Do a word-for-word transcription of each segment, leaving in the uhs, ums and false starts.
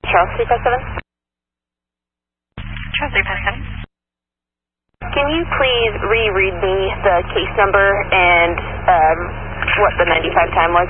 Charles three five seven. Charles three five seven. Can you please reread me the case number and um, what the ninety-five time was?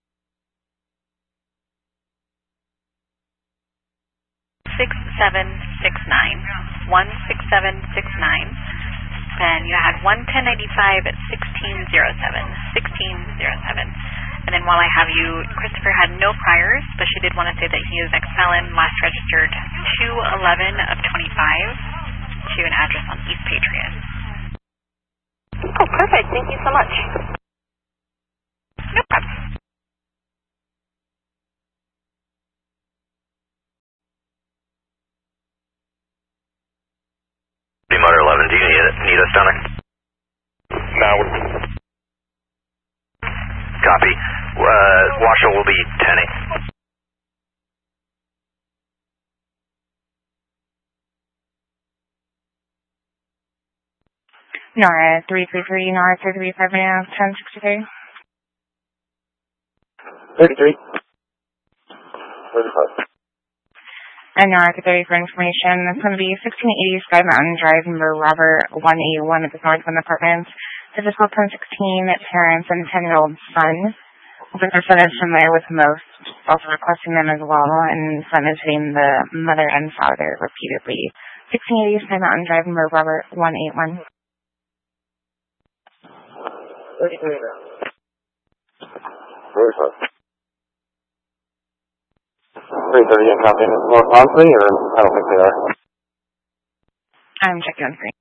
six seven six nine. one six seven six nine. And you had one ten ninety-five at sixteen oh seven. sixteen oh seven. And then while I have you, Christopher had no priors, but she did want to say that he is ex-felon, last registered two eleven of twenty-five to an address on East Patriot. Oh, perfect. Thank you so much. No problem. Motor eleven, do you need, it, need us down there? No. Copy. Uh, Washoe will be ten eight. Nora three three three, Nora three three seven, ten sixty-three. thirty-three. thirty-five. And Nora thirty for information. It's going to be sixteen eighty Sky Mountain Drive, number Robert one eighty-one at the Northwind Apartments. Physical ten sixteen, parents and ten-year-old son. The son is familiar with most, also requesting them as well, and son is hitting the mother and father repeatedly. sixteen eighty Sky Mountain Drive, number Robert one eighty-one. thirty-three. thirty-five. three thirty and copy North Monthly, or I don't think they are. I'm checking on screen.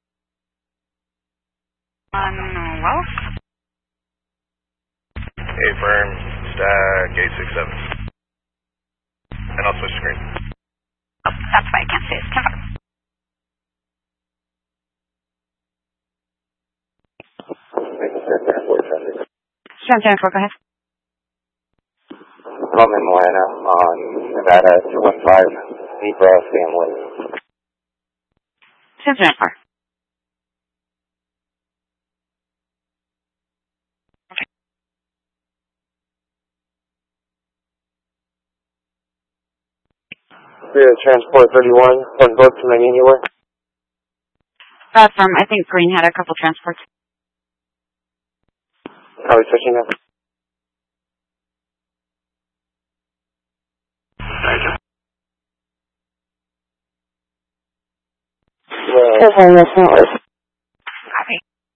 On Wells? Hey, firm, stack eight six seven. And I'll switch screen. Oh, that's why I can't see it. ten four. ten four, go ahead. I'm in Atlanta on Nevada two one five, Libra family. ten four. Spirit Transport thirty-one, one boat, can I meet anywhere? That's from, I think Green had a couple transports. How are we switching up? Okay, that's not worth. Copy.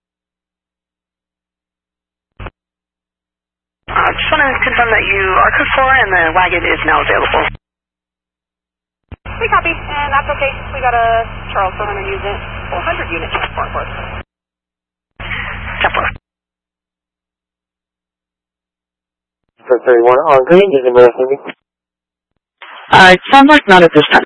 I uh, just want to confirm that you are code four and the wagon is now available. We copy, and that's okay. We got a Charles four hundred unit, four hundred unit transport for us. ten four. thirty-one on Green, is it me? Uh, it sounds like not at this time.